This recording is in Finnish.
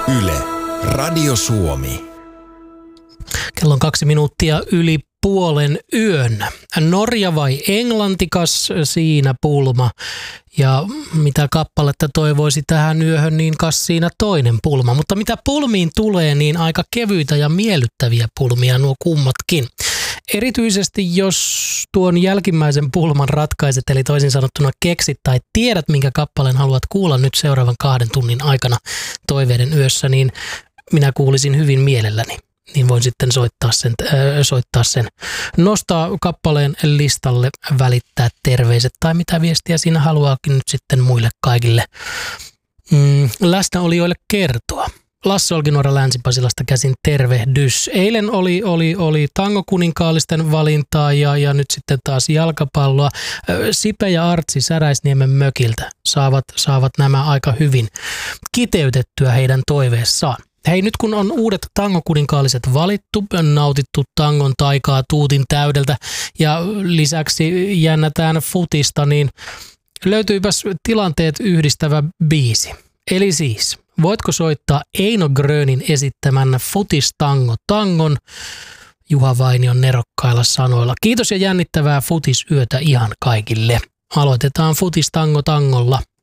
Yle, Radio Suomi. Kello on 2 minuuttia yli puolen yön. Norja vai Englanti, kas siinä pulma. Ja mitä kappaletta toivoisi tähän yöhön, niin kas siinä toinen pulma. Mutta mitä pulmiin tulee, niin aika kevyitä ja miellyttäviä pulmia nuo kummatkin. Erityisesti jos tuon jälkimmäisen pulman ratkaiset, eli toisin sanottuna keksit tai tiedät, minkä kappaleen haluat kuulla nyt seuraavan 2 tunnin aikana toiveiden yössä, niin minä kuulisin hyvin mielelläni. Niin voin sitten soittaa sen. Nostaa kappaleen listalle, välittää terveiset tai mitä viestiä siinä haluaakin nyt sitten muille kaikille läsnäolijoille kertoa. Lasse Olkinuora Länsi-Pasilasta käsin tervehdys. Eilen oli tangokuninkaallisten valintaa ja nyt sitten taas jalkapalloa. Sipe ja Artsi Säräisniemen mökiltä saavat nämä aika hyvin kiteytettyä heidän toiveessaan. Hei, nyt kun on uudet tangokuninkalliset valittu, nautittu tangon taikaa tuutin täydeltä ja lisäksi jännätään futista, niin löytyipäs tilanteet yhdistävä biisi. Eli siis, voitko soittaa Eino Grönin esittämän Futis-tangon Juha Vainion nerokkailla sanoilla. Kiitos ja jännittävää futisyötä ihan kaikille. Aloitetaan Futis-tangolla.